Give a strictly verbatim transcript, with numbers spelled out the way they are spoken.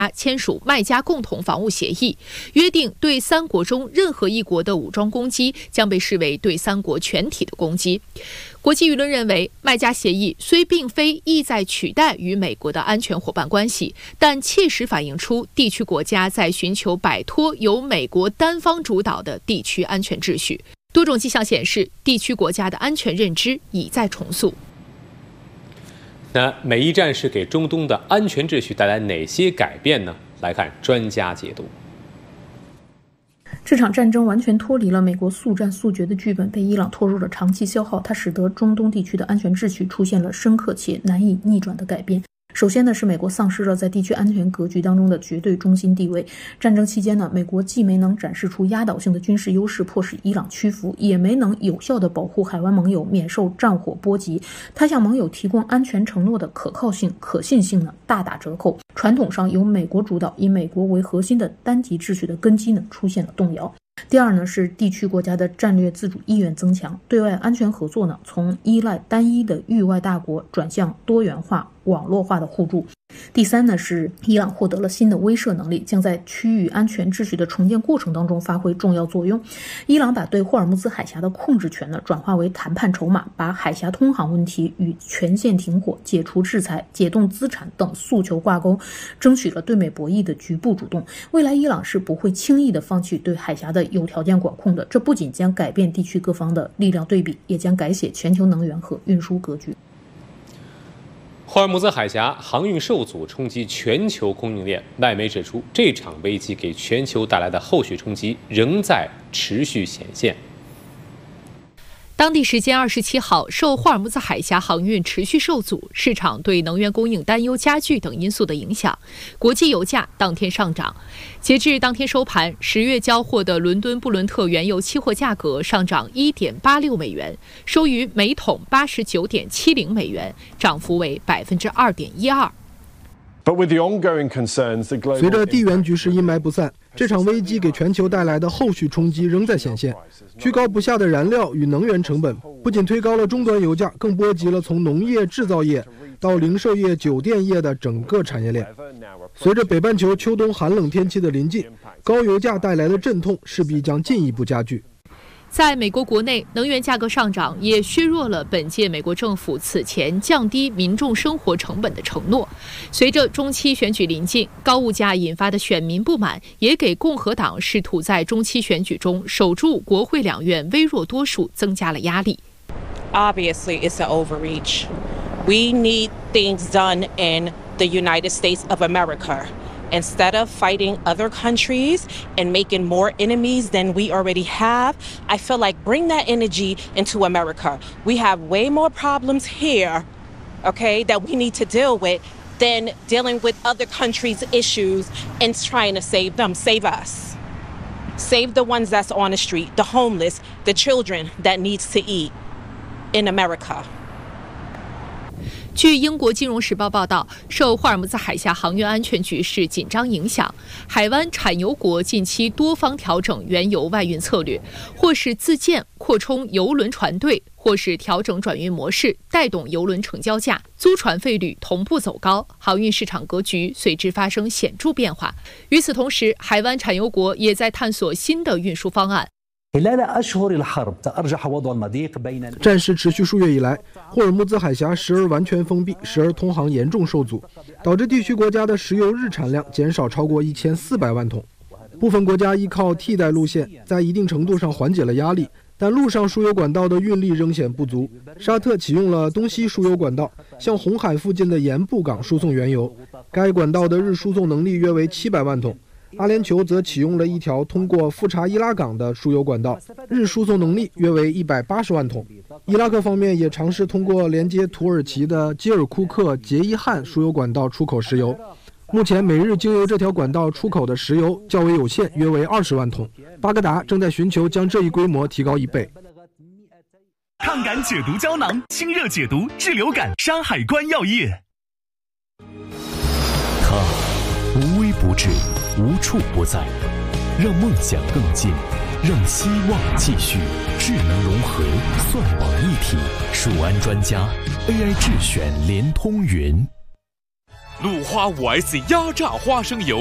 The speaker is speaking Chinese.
签署麦加共同防务协议，约定对三国中任何一国的武装攻击将被视为对三国全体的攻击。国际舆论认为，麦加协议虽并非意在取代与美国的安全伙伴关系，但切实反映出地区国家在寻求摆脱由美国单方主导的地区安全秩序。多种迹象显示，地区国家的安全认知已在重塑。 那美伊战事给中东的安全秩序带来哪些改变呢？来看专家解读。 这场战争完全脱离了美国速战速决的剧本，被伊朗拖入了长期消耗，它使得中东地区的安全秩序出现了深刻且难以逆转的改变。首先呢，是美国丧失了在地区安全格局当中的绝对中心地位。战争期间呢，美国既没能展示出压倒性的军事优势，迫使伊朗屈服，也没能有效地保护海湾盟友免受战火波及。它向盟友提供安全承诺的可靠性、可信性呢，大打折扣。传统上由美国主导、以美国为核心的单极秩序的根基呢，出现了动摇。第二呢，是地区国家的战略自主意愿增强，对外安全合作呢，从依赖单一的域外大国转向多元化、网络化的互助。第三呢，是伊朗获得了新的威慑能力，将在区域安全秩序的重建过程当中发挥重要作用。伊朗把对霍尔木兹海峡的控制权呢，转化为谈判筹码，把海峡通航问题与全线停火、解除制裁、解冻资产等诉求挂钩，争取了对美博弈的局部主动。未来伊朗是不会轻易的放弃对海峡的有条件管控的，这不仅将改变地区各方的力量对比，也将改写全球能源和运输格局。 霍尔木兹海峡航运受阻，冲击全球供应链。外媒指出，这场危机给全球带来的后续冲击仍在持续显现。 当地时间二十七号，受霍尔木兹海峡航运持续受阻、市场对能源供应担忧加剧等因素的影响，国际油价当天上涨。截至当天收盘，十月交货的伦敦布伦特原油期货价格上涨 一点八六美元，收于每桶 八十九点七零美元，涨幅为 百分之二点一二。 随着地缘局势阴霾不散，这场危机给全球带来的后续冲击仍在显现。居高不下的燃料与能源成本不仅推高了终端油价，更波及了从农业、制造业到零售业、酒店业的整个产业链。随着北半球秋冬寒冷天气的临近，高油价带来的阵痛势必将进一步加剧。 在美国国内，能源价格上涨也削弱了本届美国政府此前降低民众生活成本的承诺。随着中期选举临近，高物价引发的选民不满也给共和党试图在中期选举中守住国会两院微弱多数增加了压力。 Obviously, it's an overreach. We need things done in the United States of America.Instead of fighting other countries and making more enemies than we already have, I feel like bring that energy into America. We have way more problems here, okay, that we need to deal with than dealing with other countries' issues and trying to save them. Save us. Save the ones that's on the street, the homeless, the children that needs to eat in America. 据英国金融时报报道，受霍尔木兹海峡航运安全局势紧张影响，海湾产油国近期多方调整原油外运策略，或是自建扩充油轮船队，或是调整转运模式，带动油轮成交价、租船费率同步走高，航运市场格局随之发生显著变化。与此同时，海湾产油国也在探索新的运输方案。 战事持续数月以来，霍尔木兹海峡时而完全封闭，时而通航严重受阻，导致地区国家的石油日产量减少超过一千四百万桶。部分国家依靠替代路线，在一定程度上缓解了压力，但陆上输油管道的运力仍显不足。沙特启用了东西输油管道，向红海附近的盐布港输送原油，该管道的日输送能力约为七百万桶。阿联酋则启用了一条通过富查伊拉港的输油管道，日输送能力约为一百八十万桶。伊拉克方面也尝试通过连接土耳其的基尔库克杰伊汉输油管道出口石油。目前每日经由这条管道出口的石油较为有限，约为二十万桶。巴格达正在寻求将这一规模提高一倍。 抗感解毒胶囊，清热解毒，治流感，山海关药业。 它无微不至，无处不在，让梦想更近，让希望继续。智能融合，算网一体，数安专家 A I 智选联通云。 鲁花五 S 压榨花生油。